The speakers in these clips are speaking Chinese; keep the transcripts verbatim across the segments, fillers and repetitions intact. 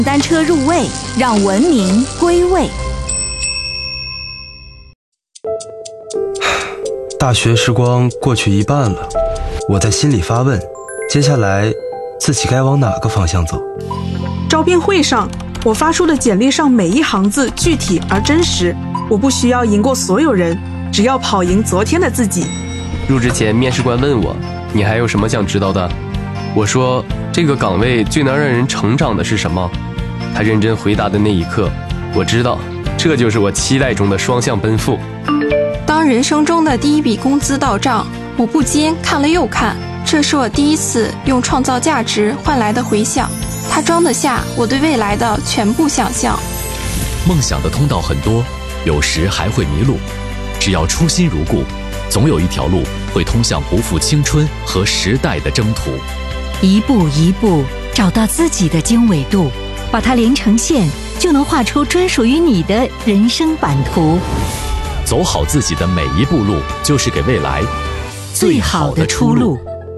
单车入位，让文明归位。 大学时光过去一半了，我在心里发问，接下来自己该往哪个方向走？ 招聘会上，我发出的简历上每一行字具体而真实，我不需要赢过所有人，只要跑赢昨天的自己。 入职前，面试官问我，你还有什么想知道的？我说，这个岗位最能让人成长的是什么？他认真回答的那一刻，我知道，这就是我期待中的双向奔赴。 当人生中的第一笔工资到账，我不禁看了又看，这是我第一次用创造价值换来的回响，它装得下我对未来的全部想象。 梦想的通道很多，有时还会迷路，只要初心如故，总有一条路会通向不负青春和时代的征途。 一步一步找到自己的经纬度，把它连成线，就能画出专属于你的人生版图。 走好自己的每一步路，就是给未来最好的出路。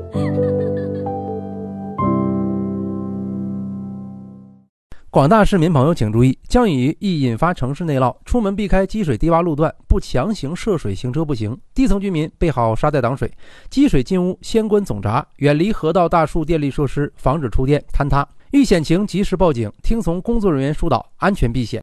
广大市民朋友请注意，降雨易引发城市内涝，出门避开积水低洼路段，不强行涉水行车不行。低层居民备好沙袋挡水，积水进屋先关总闸，远离河道大树电力设施，防止触电坍塌。遇险情及时报警，听从工作人员疏导，安全避险。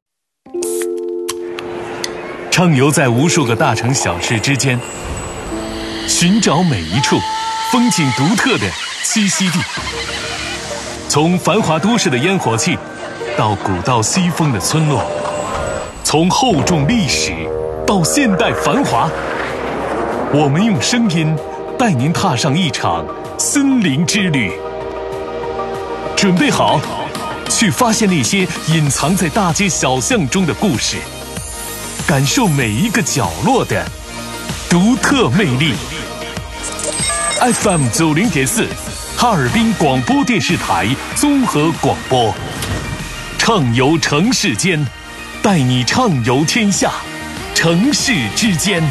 畅游在无数个大城小市之间，寻找每一处风景独特的栖息地。从繁华都市的烟火气到古道西风的村落，从厚重历史到现代繁华，我们用声音带您踏上一场森林之旅。准备好，去发现那些隐藏在大街小巷中的故事，感受每一个角落的独特魅力。F M 九零点四，哈尔滨广播电视台综合广播，畅游城市间，带你畅游天下，城市之间。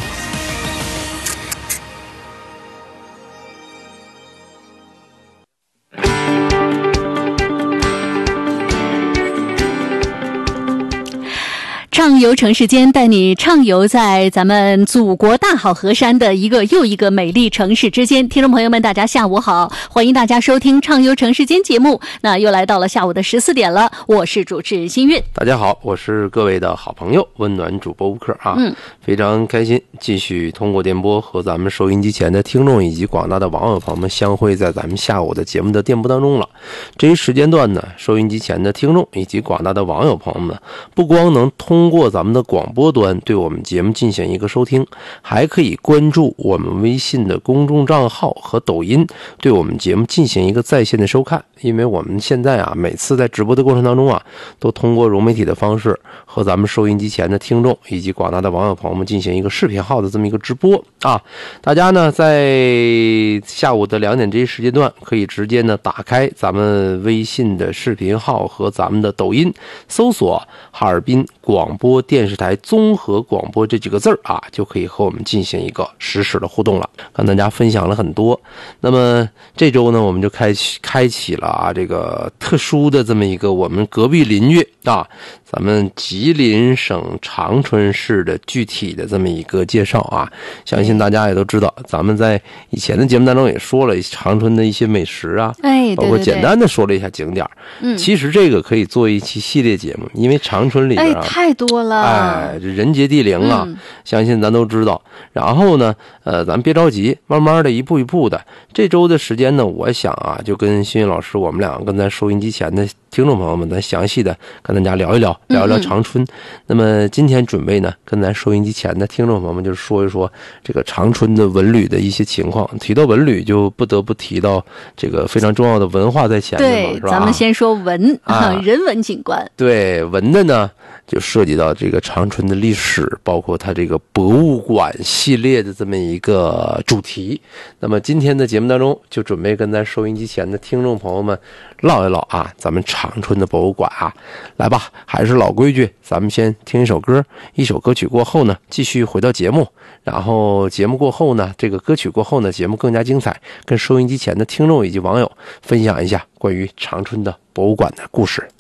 畅游城市间，带你畅游在咱们祖国大好河山的一个又一个美丽城市之间。听众朋友们，大家下午好，欢迎大家收听畅游城市间节目。那又来到了下午的十四点了，我是主持人新韵。 大家好，我是各位的好朋友温暖主播吴克啊，嗯，非常开心继续通过电波和咱们收音机前的听众以及广大的网友朋友们相会在咱们下午的节目的电波当中了。这一时间段呢，收音机前的听众以及广大的网友朋友们，不光能通过咱们的广播端对我们节目进行一个收听，还可以关注我们微信的公众账号和抖音对我们节目进行一个在线的收看。因为我们现在啊，每次在直播的过程当中啊，都通过融媒体的方式和咱们收音机前的听众以及广大的网友朋友们进行一个视频号的这么一个直播啊。大家呢在下午的两点这一时间段，可以直接呢打开咱们微信的视频号和咱们的抖音，搜索哈尔滨广播电视台综合广播这几个字儿啊，就可以和我们进行一个实时的互动了。跟大家分享了很多。那么这周呢，我们就开启开启了啊这个特殊的这么一个我们隔壁邻居啊，咱们吉林省长春市的具体的这么一个介绍啊。相信大家也都知道，咱们在以前的节目当中也说了长春的一些美食啊， 哎， 包括简单的说了一下景点。嗯，其实这个可以做一期系列节目，因为长春里边啊， 哎，太多了， 哎，这人杰地灵啊，嗯，相信咱都知道。然后呢，呃，咱别着急，慢慢的一步一步的。这周的时间呢，我想啊，就跟新云老师，我们两个跟咱收音机前的听众朋友们，咱详细的跟大家聊一聊，聊一聊长春。嗯嗯，那么今天准备呢，跟咱收音机前的听众朋友们，就是说一说这个长春的文旅的一些情况。提到文旅，就不得不提到这个非常重要的文化在前面嘛，是吧？ 咱们先说文啊，人文景观。 对，文的呢，就涉及到这个长春的历史，包括它这个博物馆系列的这么一个主题。那么今天的节目当中，就准备跟咱收音机前的听众朋友们唠一唠啊，咱们长春的博物馆啊。来吧，还是老规矩，咱们先听一首歌，一首歌曲过后呢，继续回到节目。然后节目过后呢，这个歌曲过后呢，节目更加精彩，跟收音机前的听众以及网友分享一下关于长春的博物馆的故事。